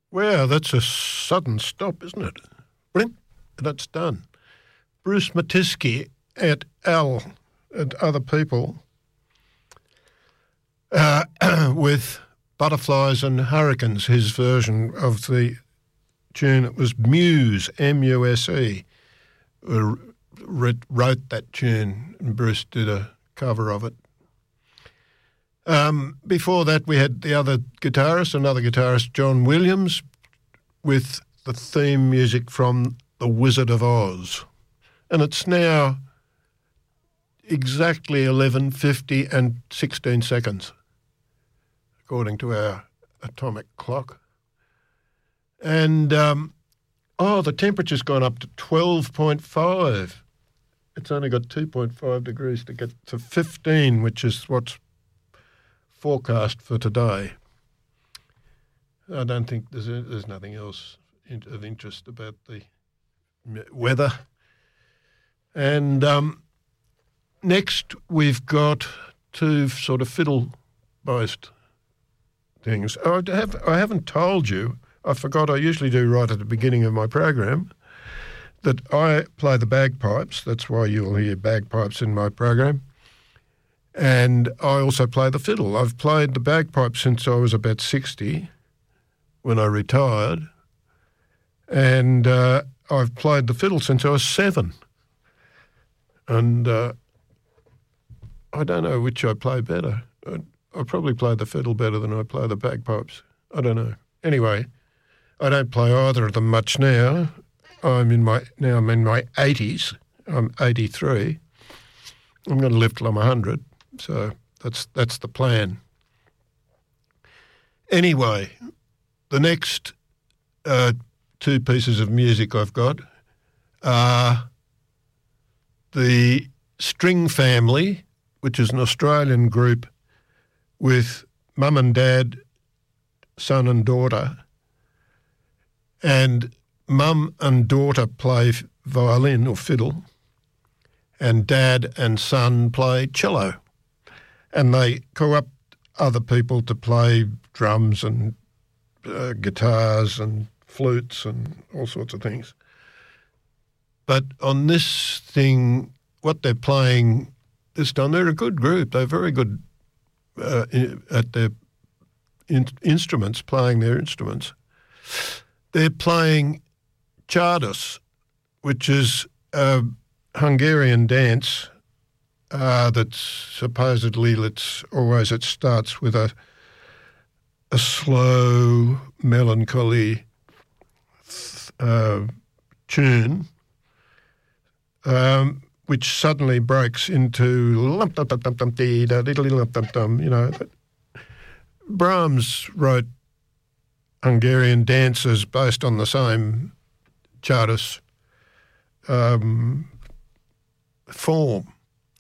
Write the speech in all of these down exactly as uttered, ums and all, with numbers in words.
Wow, that's a sudden stop, isn't it? Blink, that's done. Bruce Matisky et al. And other people uh, with Butterflies and Hurricanes, his version of the tune. It was Muse, M U S E, who wrote that tune, and Bruce did a cover of it. Um, before that, we had the other guitarist, another guitarist, John Williams, with the theme music from The Wizard of Oz. And it's now exactly eleven fifty and sixteen seconds, according to our atomic clock. And, um, oh, the temperature's gone up to twelve point five. It's only got two point five degrees to get to fifteen, which is what's forecast for today. I don't think there's, there's nothing else of interest about the weather. And um, next we've got two sort of fiddle-based things. I, have, I haven't told you, I forgot, I usually do right at the beginning of my program, that I play the bagpipes. That's why you'll hear bagpipes in my program. And I also play the fiddle. I've played the bagpipes since I was about sixty, when I retired. And uh, I've played the fiddle since I was seven. And uh, I don't know which I play better. I, I probably play the fiddle better than I play the bagpipes. I don't know. Anyway, I don't play either of them much now. I'm in my now I'm in my eighties. I'm eighty-three. I'm going to live till I'm one hundred. So that's that's the plan. Anyway, the next uh, two pieces of music I've got are the String Family, which is an Australian group with mum and dad, son and daughter, and mum and daughter play violin or fiddle, and dad and son play cello. And they co-opt other people to play drums and uh, guitars and flutes and all sorts of things. But on this thing, what they're playing this time, they're a good group. They're very good uh, at their in- instruments, playing their instruments. They're playing Csárdás, which is a Hungarian dance uh, that's supposedly, let's always, it starts with a a slow, melancholy uh, tune, um, which suddenly breaks into lump dum dum dum dum dee da diddle lump dum dum. You know, Brahms wrote Hungarian dances based on the same Csárdás um, form.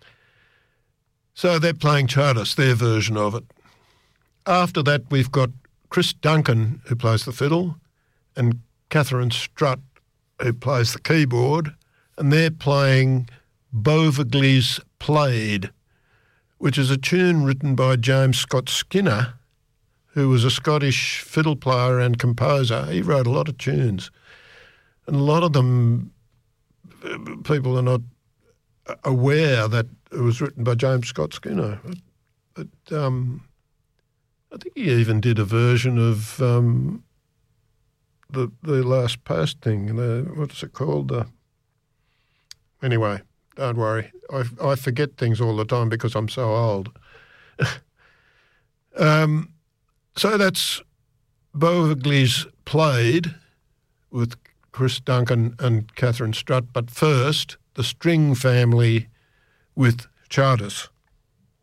So they're playing Csárdás, their version of it. After that, we've got Chris Duncan, who plays the fiddle, and Catherine Strutt, who plays the keyboard, and they're playing Bovagly's Played, which is a tune written by James Scott Skinner, who was a Scottish fiddle player and composer. He wrote a lot of tunes, and a lot of them, people are not aware that it was written by James Scott Skinner. But, but um, I think he even did a version of um, the the Last Post thing. The, what's it called? Uh, anyway, don't worry. I I forget things all the time because I'm so old. um, so that's Bovagly's Played with Chris Duncan and Catherine Strutt. But first, the String Family with Csárdás.